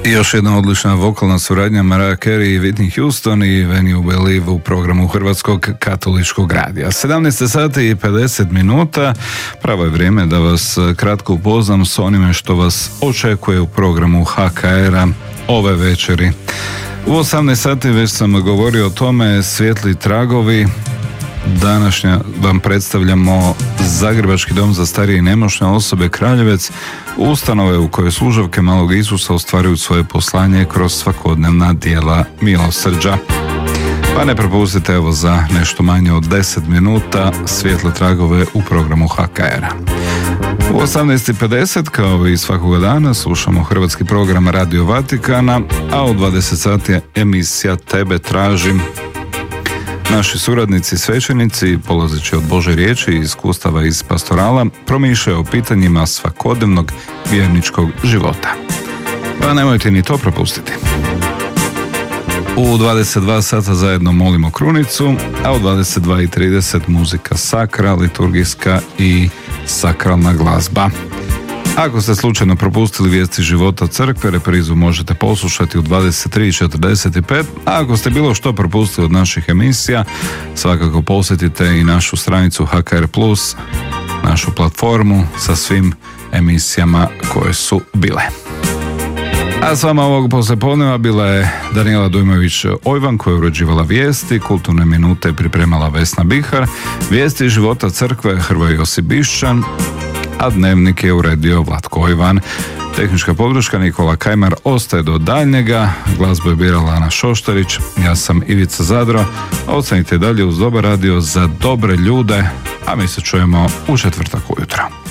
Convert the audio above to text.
I još jedna odlična vokalna suradnja Mariah Carey i Whitney Houston i When You Believe u programu Hrvatskog katoličkog radija. 17 sati i 50 minuta, pravo je vrijeme da vas kratko upoznam s onime što vas očekuje u programu HKR-a ove večeri. U 18 sati već sam govorio o tome, svijetli tragovi. Današnja vam predstavljamo Zagrebački dom za starije i nemoćne osobe Kraljevec, ustanove u kojoj služavke malog Isusa ostvaruju svoje poslanje kroz svakodnevna djela milosrđa. Pa ne propustite evo za nešto manje od 10 minuta svijetle tragove u programu HKR-a. U 18.50 kao i svakoga dana slušamo hrvatski program Radio Vatikana, a u 20 sati je emisija Tebe tražim. Naši suradnici svećenici, polazeći od Božje riječi i iskustava iz pastorala, promišljaju o pitanjima svakodnevnog vjerničkog života. Pa nemojte ni to propustiti. U 22 sata zajedno molimo krunicu, a u 22.30 muzika sakra, liturgijska i sakralna glazba. Ako ste slučajno propustili vijesti života crkve, reprizu možete poslušati u 23.45, a ako ste bilo što propustili od naših emisija, svakako posjetite i našu stranicu HKR+, našu platformu sa svim emisijama koje su bile. A s vama ovog poslijepodneva bila je Danijela Dujmović-Ojvan koja je uređivala vijesti, kulturne minute pripremala Vesna Bihar, vijesti života crkve Hrvoje Josip Bišćan, a dnevnik je uredio Vlatko Ojvan. Tehnička podrška Nikola Kajmar ostaje do daljnjega, glazbu je birala Ana Šoštarić, ja sam Ivica Zadro, a ostanite dalje uz Dobar radio za dobre ljude, a mi se čujemo u četvrtak ujutro.